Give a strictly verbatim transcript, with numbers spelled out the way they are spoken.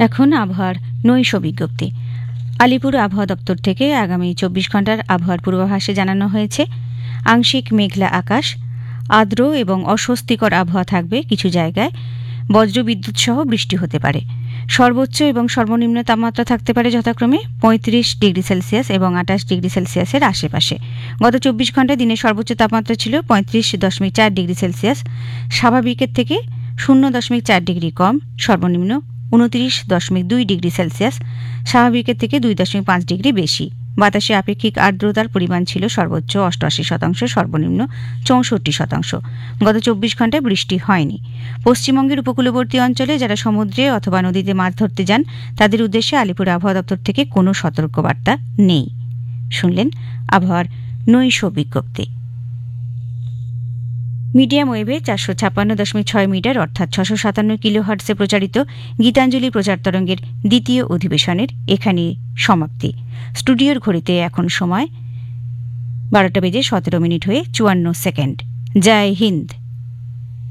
এখন আবহাওয়ার নৈশ বিজ্ঞপ্তি। আলিপুর আবহাওয়া দপ্তর থেকে আগামী চব্বিশ ঘন্টার আবহাওয়ার পূর্বাভাসে জানানো হয়েছে, আংশিক মেঘলা আকাশ, আর্দ্র এবং অস্বস্তিকর আবহাওয়া থাকবে, কিছু জায়গায় বজ্রবিদ্যুৎ সহ বৃষ্টি হতে পারে। সর্বোচ্চ এবং সর্বনিম্ন তাপমাত্রা থাকতে পারে যথাক্রমে পঁয়ত্রিশ ডিগ্রি সেলসিয়াস এবং আঠাশ ডিগ্রি সেলসিয়াসের আশেপাশে। গত চব্বিশ ঘন্টায় দিনের সর্বোচ্চ তাপমাত্রা ছিল পঁয়ত্রিশ দশমিক চার ডিগ্রি সেলসিয়াস, স্বাভাবিকের থেকে শূন্য দশমিক চার ডিগ্রি কম। সর্বনিম্ন উনত্রিশ দশমিক দুই ডিগ্রি সেলসিয়াস, স্বাভাবিকের থেকে দুই দশমিক পাঁচ ডিগ্রি বেশি। বাতাসে আপেক্ষিক আর্দ্রতার পরিমাণ ছিল সর্বোচ্চ অষ্টআশি শতাংশ, সর্বনিম্ন চৌষট্টি শতাংশ। গত চব্বিশ ঘন্টায় বৃষ্টি হয়নি। পশ্চিমবঙ্গের উপকূলবর্তী অঞ্চলে যারা সমুদ্রে অথবা নদীতে মাছ ধরতে যান তাদের উদ্দেশ্যে আলিপুর আবহাওয়া দপ্তর থেকে কোনো সতর্কবার্তা নেই। শুনলেন আবহাওয়ার নৈশ বিজ্ঞপ্তি। মিডিয়াম ওয়েভে চারশো ছাপ্পান্ন দশমিক ছয় মিটার অর্থাৎ ছশো সাতান্ন কিলো হার্টসে প্রচারিত গীতাঞ্জলি প্রচার তরঙ্গের দ্বিতীয় অধিবেশনের এখানে সমাপ্তি। স্টুডিওর ঘড়িতে এখন সময় বারোটা বেজে সতেরো মিনিট হয়ে চুয়ান্ন সেকেন্ড। জয় হিন্দ।